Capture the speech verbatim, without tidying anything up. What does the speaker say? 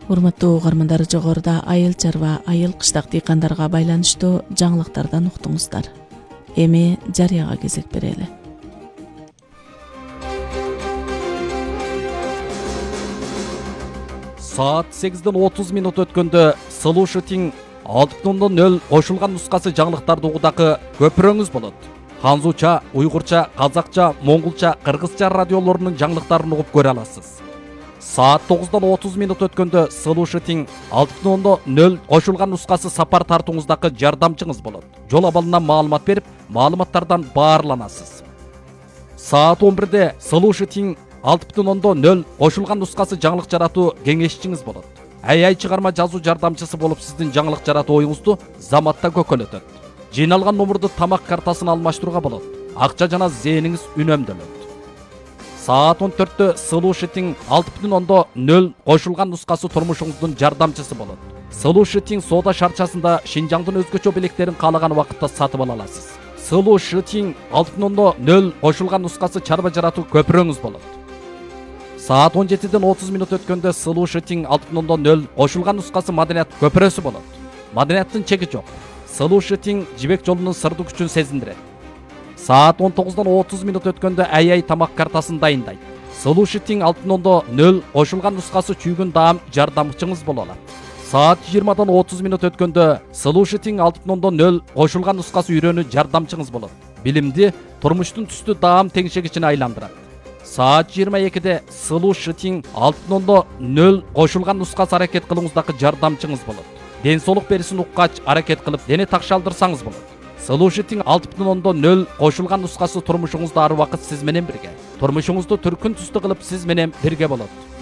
Урматтуу угармандар, жогоруда айыл чарба, айыл кыштак дыйкандарга байланыштуу жаңылыктардан уктуңуздар. Эми жарыяга кезек берели. Саат сегизден отуз минут өткөндө Слушатиң алты бүтүн нөл кошулган нускасы жаңылыктарды угудагы көпүрөңүз болот. Ханзуча, уйгурча, казакча, моңгулча, кыргызча радиолорунун жаңылыктарын угуп көрө аласыз. Саат тогуздан отуз минут өткөндө Слушатиң алты бүтүн нөл кошулган нускасы сапар тартууңуздагы жардамчыңыз болот. Жол абалынан маалымат берип, маалыматтардан баарланасыз. Саат он бирде Слушатиң алты бүтүн нөл кошулган нускасы жаңылык жаратуу кеңешчиңиз болот. Ай-ай чыгарма жазуу жардамчысы болуп сиздин жаңылык жаратуу оюңузду заматта көкөлөтөт. Жыйналган номурду тамак картасын алмаштырууга болот. Акча жана зээниңиз үнөмдөлөт. Саат он төрттө Слушатиң алты бүтүн нөл кошулган нускасы турмушуңуздун жардамчысы болот. Слушатиң соода шарчасында Шинжаңдын өзгөчө белектерин каалаган убакытта сатып ала аласыз. Слушатиң алты бүтүн нөл кошулган нускасы чарба жаратуу көпүрөңүз болот. Саат он жетиден отуз минут өткөндө Слушатиң алты бүтүн нөл кошулган нускасы маданият көпүрөсү болот. Маданияттын чеги жок. Слушатиң жибек жолунун сырдуу күчүн сезиндирет. Саат он тогуздан отуз минут өткөндө ай-ай тамак картасын дайындайт. Слушатиң алты бүтүн нөл кошулган нускасы чүйгүн даам жардамчыңыз боло алат. Саат жыйырмадан отуз минут өткөндө Слушатиң алты бүтүн нөл кошулган нускасы үйрөнүү жардамчыңыз болот. Билимди турмуштун түстүү даам теңшегичине айландырат. Саат жыйырма экиде Слушатиң алты бүтүн нөл кошулган нускасы аракет кылууңуздагы жардамчыңыз болот. Ден соолук берисин уккач аракет кылып дене такшалдырсаңыз болот. Слушатиң алты бүтүн нөл кошулган нускасы турмушуңузда ар убакыт сиз менен бирге. Турмушуңузду түркүн түстүү кылып сиз менен бирге болот.